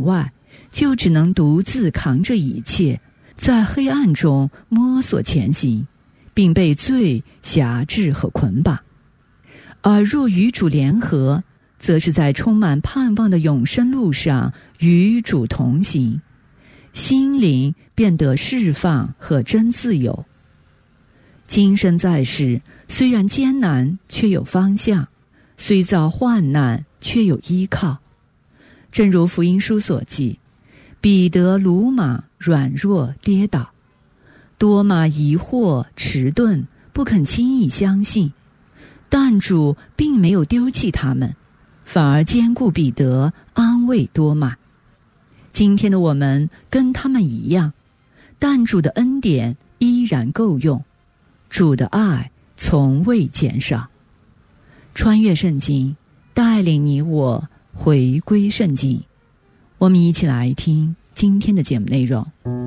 外，就只能独自扛着一切，在黑暗中摸索前行，并被罪辖制和捆绑。而若与主联合，则是在充满盼望的永生路上与主同行，心灵变得释放和真自由。今生在世，虽然艰难，却有方向；虽遭患难，却有依靠。正如福音书所记，彼得鲁莽软弱跌倒，多马疑惑迟钝，不肯轻易相信，但主并没有丢弃他们，反而坚固彼得，安慰多马。今天的我们跟他们一样，但主的恩典依然够用，主的爱从未减少。穿越圣经，带领你我回归圣经。我们一起来听今天的节目内容。